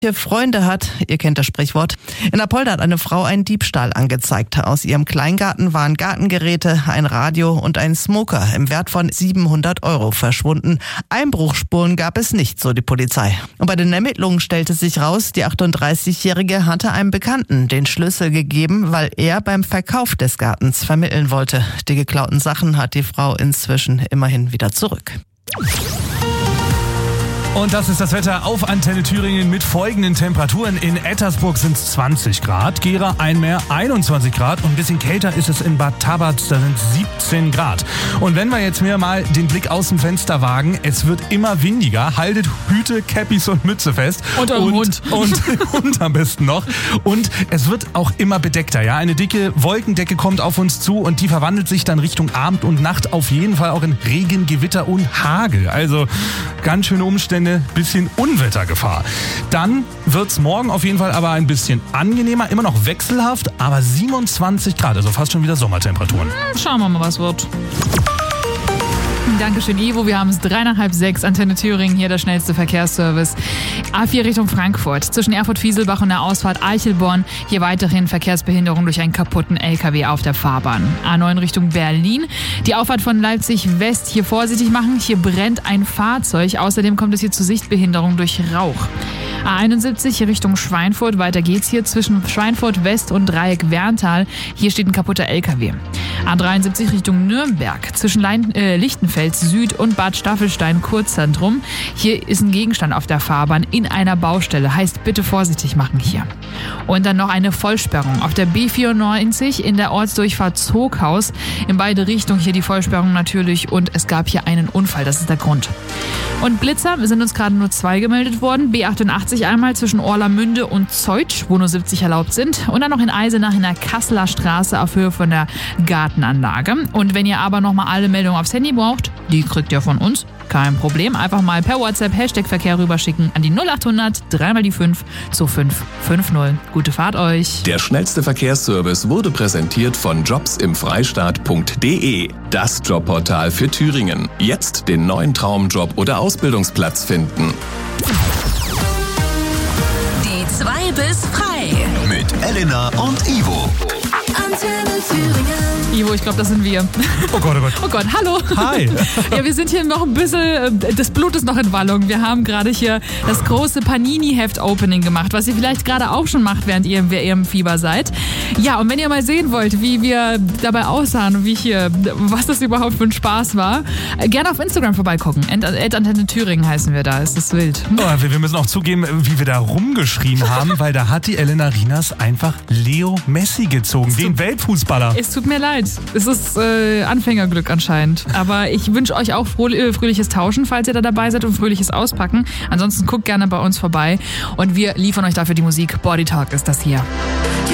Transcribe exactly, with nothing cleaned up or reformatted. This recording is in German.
Freunde hat, ihr kennt das Sprichwort. In Apolda hat eine Frau einen Diebstahl angezeigt. Aus ihrem Kleingarten waren Gartengeräte, ein Radio und ein Smoker im Wert von siebenhundert Euro verschwunden. Einbruchsspuren gab es nicht, so die Polizei. Und bei den Ermittlungen stellte sich raus, die achtunddreißigjährige hatte einem Bekannten den Schlüssel gegeben, weil er beim Verkauf des Gartens vermitteln wollte. Die geklauten Sachen hat die Frau inzwischen immerhin wieder zurück. Und das ist das Wetter auf Antenne Thüringen mit folgenden Temperaturen. In Ettersburg sind es zwanzig Grad, Gera, Einmeer einundzwanzig Grad und ein bisschen kälter ist es in Bad Tabatz, da sind siebzehn Grad. Und wenn wir jetzt mir mal den Blick aus dem Fenster wagen, es wird immer windiger, haltet Hüte, Käppis und Mütze fest. Und eurem Hund. Und, und am besten noch. Und es wird auch immer bedeckter, ja. Eine dicke Wolkendecke kommt auf uns zu und die verwandelt sich dann Richtung Abend und Nacht auf jeden Fall auch in Regen, Gewitter und Hagel. Also ganz schöne Umstände. Bisschen Unwettergefahr. Dann wird's morgen auf jeden Fall aber ein bisschen angenehmer, immer noch wechselhaft, aber siebenundzwanzig Grad, also fast schon wieder Sommertemperaturen. Schauen wir mal, was wird. Dankeschön, Ivo. Wir haben es drei nach halb sechs. Antenne Thüringen, hier der schnellste Verkehrsservice. A vier Richtung Frankfurt. Zwischen Erfurt-Fieselbach und der Ausfahrt Eichelborn. Hier weiterhin Verkehrsbehinderung durch einen kaputten L K W auf der Fahrbahn. A neun Richtung Berlin. Die Auffahrt von Leipzig West hier vorsichtig machen. Hier brennt ein Fahrzeug. Außerdem kommt es hier zu Sichtbehinderung durch Rauch. A einundsiebzig Richtung Schweinfurt. Weiter geht's hier zwischen Schweinfurt West und Dreieck Werntal. Hier steht ein kaputter L K W. A dreiundsiebzig Richtung Nürnberg. Zwischen Lein, äh, Lichtenfels Süd und Bad Staffelstein Kurzzentrum. Hier ist ein Gegenstand auf der Fahrbahn in einer Baustelle. Heißt, bitte vorsichtig machen hier. Und dann noch eine Vollsperrung auf der B vierundneunzig in der Ortsdurchfahrt Zoghaus. In beide Richtungen hier die Vollsperrung natürlich und es gab hier einen Unfall. Das ist der Grund. Und Blitzer sind uns gerade nur zwei gemeldet worden. B achtundachtzig einmal zwischen Orlamünde und Zeutsch, wo nur siebzig erlaubt sind. Und dann noch in Eisenach in der Kasseler Straße auf Höhe von der Gartenanlage. Und wenn ihr aber nochmal alle Meldungen aufs Handy braucht, die kriegt ihr von uns. Kein Problem. Einfach mal per WhatsApp Hashtag Verkehr rüberschicken an die null achthundert drei mal die fünf zu fünf fünf null. Gute Fahrt euch. Der schnellste Verkehrsservice wurde präsentiert von jobs im freistaat punkt de. Das Jobportal für Thüringen. Jetzt den neuen Traumjob oder Ausbildungsplatz finden. Die zwei bis frei. Mit Elena und Ivo. Antenne Thüringen. Ivo, ich glaube, das sind wir. Oh Gott, oh Gott. Oh Gott, hallo. Hi. Ja, wir sind hier noch ein bisschen, das Blut ist noch in Wallung. Wir haben gerade hier das große Panini-Heft-Opening gemacht, was ihr vielleicht gerade auch schon macht, während ihr im Fieber seid. Ja, und wenn ihr mal sehen wollt, wie wir dabei aussahen und wie hier, was das überhaupt für ein Spaß war, gerne auf Instagram vorbeigucken. at Antenne Thüringen heißen wir da, ist das wild. Oh, wir müssen auch zugeben, wie wir da rumgeschrien haben, weil da hat die Elena Rinas einfach Leo Messi gezogen, den Weltfußballer. Es tut mir leid. Es ist äh, Anfängerglück anscheinend. Aber ich wünsche euch auch fröh- fröhliches Tauschen, falls ihr da dabei seid und fröhliches Auspacken. Ansonsten guckt gerne bei uns vorbei und wir liefern euch dafür die Musik. Body Talk ist das hier.